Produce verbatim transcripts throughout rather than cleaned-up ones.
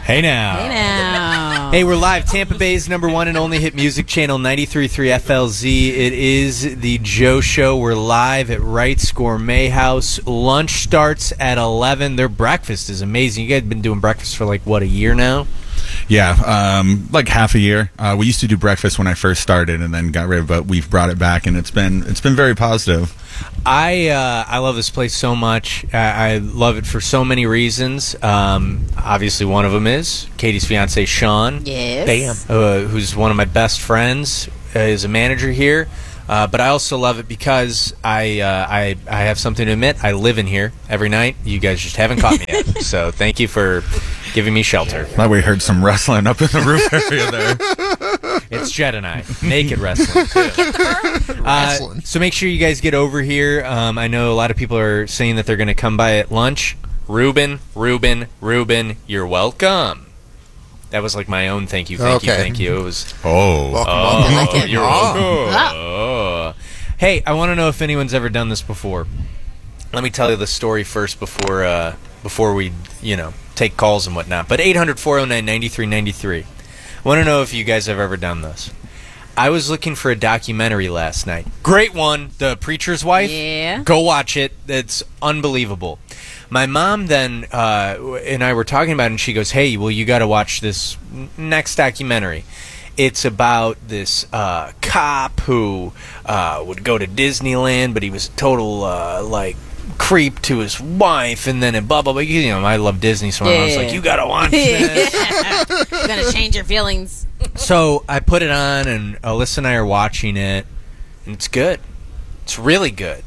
Hey now. Hey now. Hey, we're live. Tampa Bay's number one and only hit music channel, ninety-three point three F L Z. It is the Joe Show. We're live at Wright's Gourmet House. Lunch starts at eleven. Their breakfast is amazing. You guys have been doing breakfast for like, what, a year now? Yeah, um, like half a year. Uh, we used to do breakfast when I first started, and then got rid of it. But we've brought it back, and it's been it's been very positive. I uh, I love this place so much. I, I love it for so many reasons. Um, obviously, one of them is Katie's fiance Sean. Yes. Bam. Uh, who's one of my best friends, uh, is a manager here. Uh, but I also love it because I uh, I I have something to admit. I live in here every night. You guys just haven't caught me yet. So thank you for giving me shelter. Now we heard some wrestling up in the roof area there. It's Jed and I. Naked wrestling, too. Uh, so make sure you guys get over here. Um, I know a lot of people are saying that they're going to come by at lunch. Ruben, Ruben, Ruben, you're welcome. That was like my own thank you, thank Okay. you, thank you. It was, Oh. Welcome, oh, welcome, welcome. you're Oh. welcome. Oh. Hey, I want to know if anyone's ever done this before. Let me tell you the story first before uh, before we, you know, take calls and whatnot. But eight hundred, four oh nine, nine three nine three. I want to know if you guys have ever done this. I was looking for a documentary last night. Great one, The Preacher's Wife. Yeah. Go watch it. It's unbelievable. My mom then uh, and I were talking about it, and she goes, hey, well, you got to watch this n- next documentary. It's about this uh, cop who uh, would go to Disneyland, but he was a total, uh, like, creep to his wife, and then it blah, blah, blah. You know, I love Disney, so I was Yeah. like, you got to watch this. You're going to change your feelings. So I put it on, and Alyssa and I are watching it, and it's good. It's really good.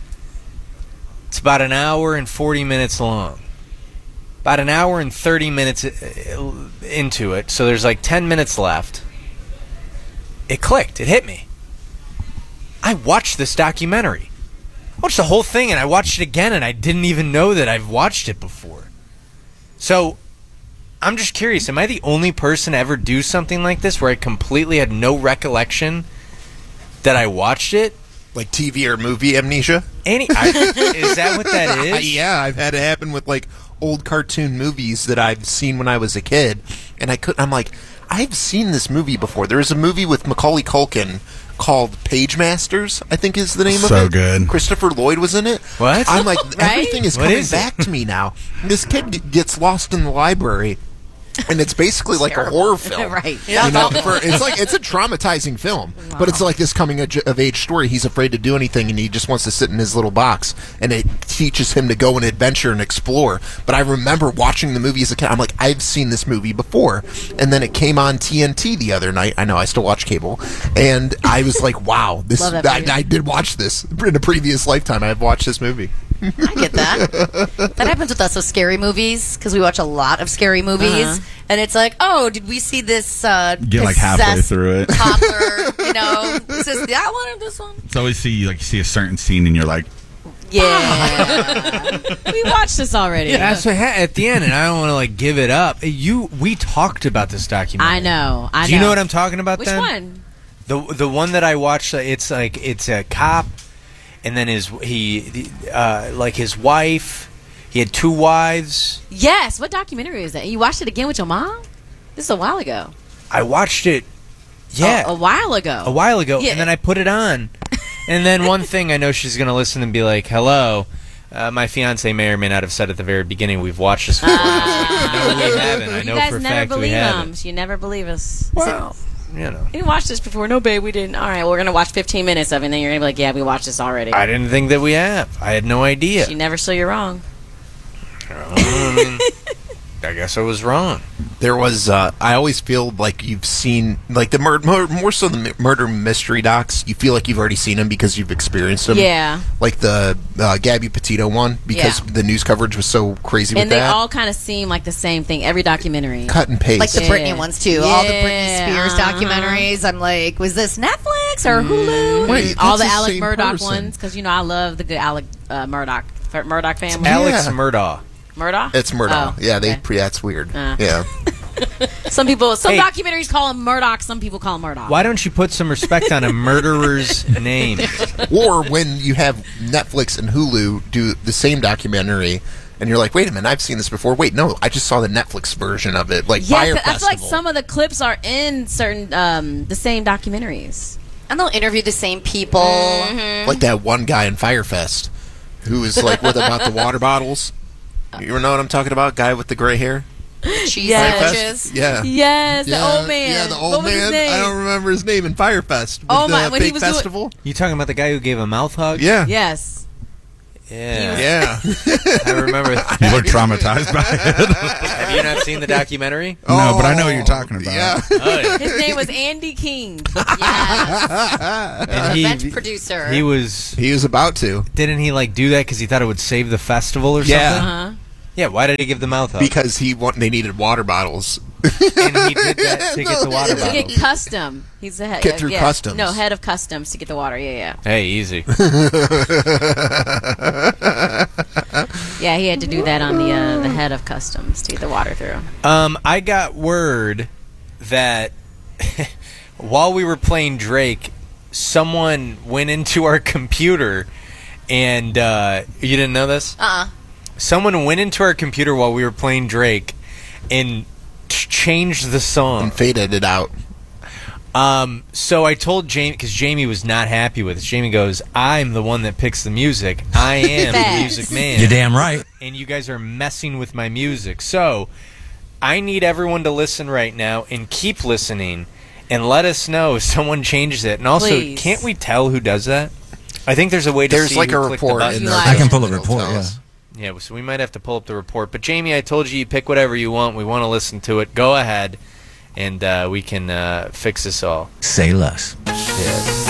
It's about an hour and forty minutes long. About an hour and thirty minutes into it, so there's like ten minutes left. It clicked. It hit me. I watched this documentary. I watched the whole thing, and I watched it again, and I didn't even know that I've watched it before. So I'm just curious, am I the only person to ever do something like this where I completely had no recollection that I watched it? Like T V or movie amnesia? Any I, is that what that is? Yeah, I've had it happen with like old cartoon movies that I've seen when I was a kid, and I could. I'm like, I've seen this movie before. There was a movie with Macaulay Culkin called Page Masters, I think is the name of it. So good. Christopher Lloyd was in it. What? I'm like, Right? everything is What coming is it? back to me now. This kid g- gets lost in the library, and it's basically like a horror film. Right. You know, for, it's like it's a traumatizing film, but it's like this coming of of age story. He's afraid to do anything, and he just wants to sit in his little box, and it teaches him to go and adventure and explore. But I remember watching the movie as a kid. I'm like, I've seen this movie before, and then it came on T N T the other night. I know I still watch cable, and I was like, wow, this. Love that I, movie. I did watch this in a previous lifetime. I've watched this movie. I get that. That happens with us with scary movies because we watch a lot of scary movies, Uh-huh. and it's like, oh, did we see this? Uh, Get like halfway possessed through it. toddler, you know, is this that one or this one? It's always see like you see a certain scene and you're like, Yeah, We watched this already. That's what ha- at the end, and I don't want to like give it up. You, we talked about this documentary. I know. I Do you know know what I'm talking about? Which then? one? The the one that I watched. uh, It's like it's a cop, and then his he uh, like his wife. He had two wives. Yes. What documentary is that? You watched it again with your mom? This is a while ago. I watched it. Yeah, A, a while ago. a while ago, Yeah. and then I put it on. And then one thing I know she's going to listen and be like, hello, uh, my fiance may or may not have said at the very beginning, we've watched this before. And I was like, no, we haven't. I you know guys for a never fact we believe haven't. them. You never believe us. Well, you know. You didn't watch this before. No, babe, we didn't. All right, we're going to watch fifteen minutes of it, and then you're going to be like, yeah, we watched this already. I didn't think that we have. I had no idea. You never, so you're wrong. I mean, I guess I was wrong. There was, uh, I always feel like you've seen, like the mur- more, more so the m- murder mystery docs, you feel like you've already seen them because you've experienced them. Yeah. Like the uh, Gabby Petito one, because Yeah. the news coverage was so crazy And with they that. all kind of seem like the same thing. Every documentary. Cut and paste. like the Yeah. Britney ones too. All the Britney Yeah, Spears uh-huh. documentaries. I'm like, was this Netflix or Hulu? Wait, all that's the the Alec same Murdoch person. ones, because you know I love the good Alec uh, Murdoch Murdoch family. Alex Alex Murdaugh. Murdoch. It's Murdoch. Oh, yeah, they. okay. Pre- that's weird. Uh. Yeah. Some people, some Hey. documentaries call him Murdoch. Some people call him Murdoch. Why don't you put some respect on a murderer's name? Or when you have Netflix and Hulu do the same documentary, and you're like, wait a minute, I've seen this before. Wait, no, I just saw the Netflix version of it, like Yeah, Fire 'cause I feel like Festival. some of the clips are in certain um, the same documentaries. And they'll interview the same people. Like that one guy in Firefest who was like with about the water bottles. You know what I'm talking about? Guy with the gray hair. Cheese Yes. sandwiches. Yeah. Yes, the old man. Yeah, the old what was man. his name? I don't remember his name in Firefest. Oh, with my- the when he big was doing- festival. You talking about the guy who gave a mouth hug? Yeah. Yes. Yeah. Yeah. I remember. You look traumatized by it. Have you not seen the documentary? No, but I know what you're talking about. Yeah. Oh, yeah. His name was Andy King. Yes. And Event producer. He was. He was about to. Didn't he like do that because he thought it would save the festival or Yeah. something? Uh-huh. Yeah. Why did he give the mouth hug? Because he want, they needed water bottles. and he did that to get the water To get bottle. custom. He's the head. Get through yeah. customs. No, head of customs to get the water. Yeah, yeah. Hey, easy. Yeah, he had to do that on the uh, the head of customs to get the water through. Um, I got word that while we were playing Drake, someone went into our computer, and uh, you didn't know this? Uh-uh. Someone went into our computer while we were playing Drake and t- changed the song. And faded it out. Um, so I told Jamie, because Jamie was not happy with it. Jamie goes, I'm the one that picks the music. I am the Facts. music man. You're damn right. And you guys are messing with my music. So I need everyone to listen right now and keep listening and let us know if someone changes it. And also, Please. can't we tell who does that? I think there's a way to There's see like who a clicked the report button. in there. I can pull a It'll report, tell yeah. us. Yeah, so we might have to pull up the report. But Jamie, I told you you pick whatever you want. We want to listen to it. Go ahead, and uh, we can uh, fix this all. Say less. Yes.